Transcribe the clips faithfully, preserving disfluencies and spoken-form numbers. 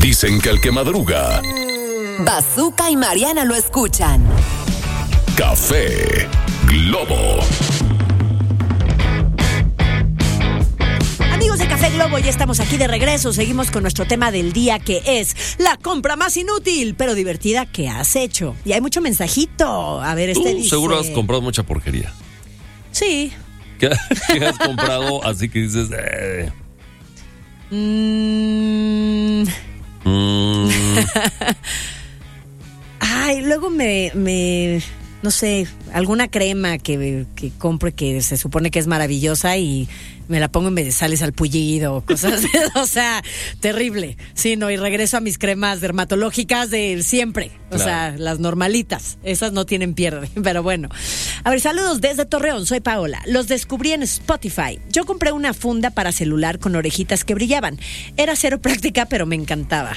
Dicen que el que madruga, Bazooka y Mariana lo escuchan. Café Globo. Amigos de Café Globo, ya estamos aquí de regreso. Seguimos con nuestro tema del día, que es la compra más inútil pero divertida que has hecho. Y hay mucho mensajito. A ver, este Tú dice... seguro has comprado mucha porquería. Sí. ¿Qué, qué has comprado así que dices? Eh. Mm... Mm. Ay, luego me, me, no sé, alguna crema que, que compre que se supone que es maravillosa y me la pongo y me sale salpullido, cosas así, o sea, terrible. Sí, no, y regreso a mis cremas dermatológicas de siempre, o claro. sea, las normalitas, esas no tienen pierde, pero bueno. A ver, saludos desde Torreón, soy Paola. Los descubrí en Spotify. Yo compré una funda para celular con orejitas que brillaban. Era cero práctica, pero me encantaba.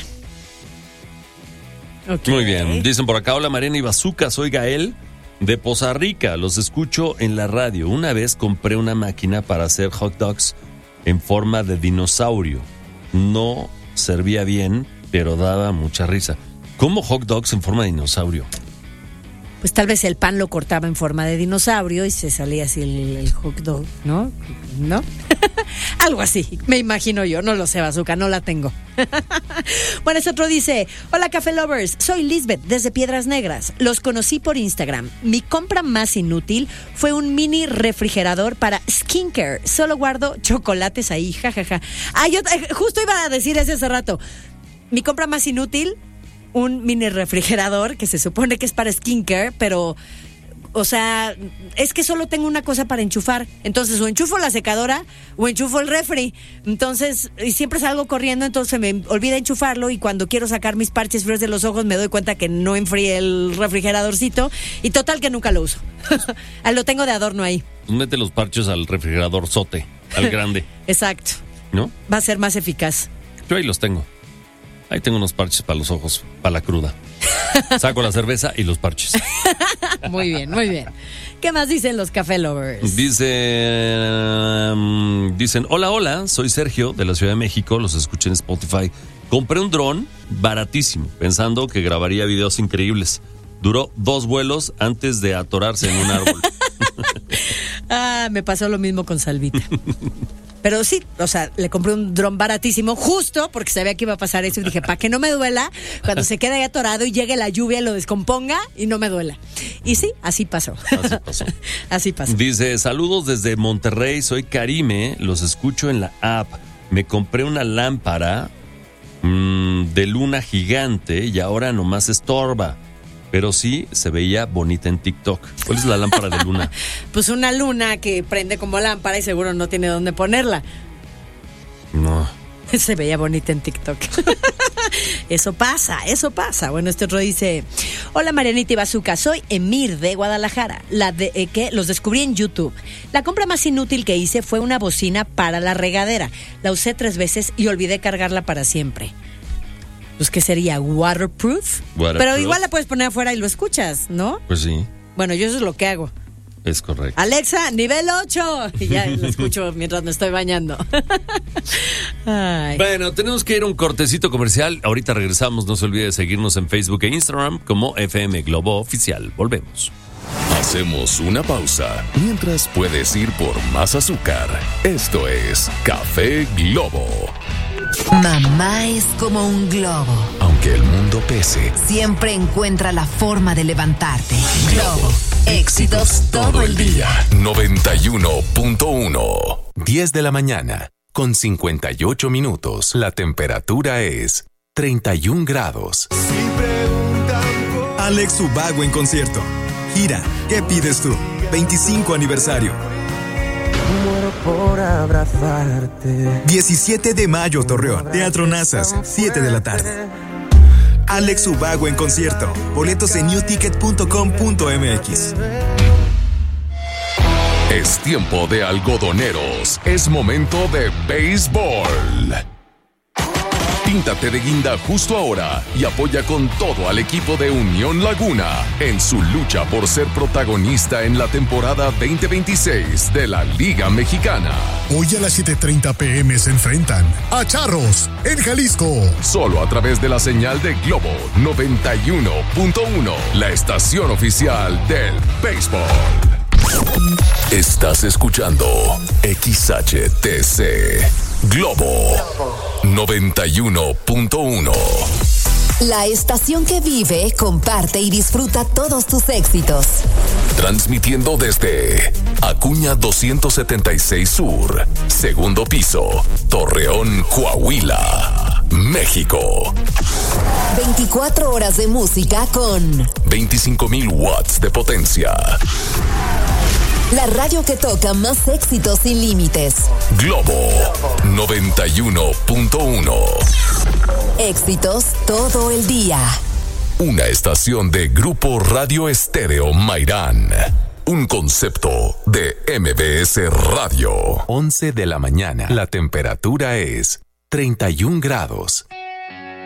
Okay. Muy bien, dicen por acá, hola Mariana y Bazooka, soy Gael de Poza Rica, los escucho en la radio. Una vez compré una máquina para hacer hot dogs en forma de dinosaurio. No servía bien, pero daba mucha risa. ¿Cómo hot dogs en forma de dinosaurio? Pues tal vez el pan lo cortaba en forma de dinosaurio y se salía así el, el hot dog, ¿no? ¿No? Algo así, me imagino yo, no lo sé, Bazooka, no la tengo. Bueno, este otro dice, hola Café Lovers, soy Lisbeth desde Piedras Negras, los conocí por Instagram. Mi compra más inútil fue un mini refrigerador para skincare, solo guardo chocolates ahí, jajaja. Ah, yo justo iba a decir ese hace rato, mi compra más inútil, un mini refrigerador que se supone que es para skincare, pero... O sea, es que solo tengo una cosa para enchufar. Entonces, o enchufo la secadora o enchufo el refri. Entonces, y siempre salgo corriendo, entonces me olvida enchufarlo. Y cuando quiero sacar mis parches fríos de los ojos, me doy cuenta que no enfríe el refrigeradorcito. Y total que nunca lo uso. Lo tengo de adorno ahí. Mete los parches al refrigerador sote, al grande. Exacto. ¿No? Va a ser más eficaz. Yo ahí los tengo. Ahí tengo unos parches para los ojos, para la cruda. Saco la cerveza y los parches. Muy bien, muy bien. ¿Qué más dicen los Café Lovers? Dice, um, dicen, hola, hola, soy Sergio de la Ciudad de México, los escuché en Spotify. Compré un dron baratísimo, pensando que grabaría videos increíbles. Duró dos vuelos antes de atorarse en un árbol. Ah, me pasó lo mismo con Salvita. Pero sí, o sea, le compré un dron baratísimo justo porque sabía que iba a pasar eso y dije, para que no me duela, cuando se quede ahí atorado y llegue la lluvia, lo descomponga y no me duela. Y sí, así pasó. Así pasó. Así pasó. Dice, saludos desde Monterrey, soy Karime, los escucho en la app. Me compré una lámpara mmm, de luna gigante y ahora nomás estorba. Pero sí se veía bonita en TikTok. ¿Cuál es la lámpara de luna? Pues una luna que prende como lámpara y seguro no tiene dónde ponerla. No. Se veía bonita en TikTok. Eso pasa, eso pasa. Bueno, este otro dice, hola Marianita y Bazooka, soy Emir de Guadalajara. La de, eh, que los descubrí en YouTube. La compra más inútil que hice fue una bocina para la regadera. La usé tres veces y olvidé cargarla para siempre. Pues, ¿qué sería? ¿Waterproof? Waterproof. Pero igual la puedes poner afuera y lo escuchas, ¿no? Pues sí. Bueno, yo eso es lo que hago. Es correcto. Alexa, nivel ocho. Y ya lo escucho mientras me estoy bañando. Ay. Bueno, tenemos que ir a un cortecito comercial. Ahorita regresamos. No se olvide de seguirnos en Facebook e Instagram como F M Globo Oficial. Volvemos. Hacemos una pausa mientras puedes ir por más azúcar. Esto es Café Globo. Mamá es como un globo. Aunque el mundo pese, siempre encuentra la forma de levantarte. Globo. Éxitos todo el día. noventa y uno punto uno. diez de la mañana, con cincuenta y ocho minutos. La temperatura es treinta y un grados. Alex Ubago en concierto. Gira, ¿qué pides tú? veinticinco aniversario. Muero por abrazarte. diecisiete de mayo, Torreón. Teatro Nazas, siete de la tarde. Alex Ubago en concierto. Boletos en new ticket punto com punto m x. Es tiempo de algodoneros. Es momento de béisbol. Píntate de guinda justo ahora y apoya con todo al equipo de Unión Laguna en su lucha por ser protagonista en la temporada veinte veintiséis de la Liga Mexicana. Hoy a las siete treinta pm se enfrentan a Charros en Jalisco. Solo a través de la señal de Globo noventa y uno punto uno, la estación oficial del béisbol. Estás escuchando X H T C Globo noventa y uno punto uno. La estación que vive, comparte y disfruta todos tus éxitos. Transmitiendo desde Acuña doscientos setenta y seis Sur, segundo piso, Torreón, Coahuila, México. veinticuatro horas de música con veinticinco mil watts de potencia. La radio que toca más éxitos sin límites. Globo noventa y uno punto uno. Éxitos todo el día. Una estación de Grupo Radio Estéreo Mairán. Un concepto de M B S Radio. once de la mañana. La temperatura es treinta y un grados.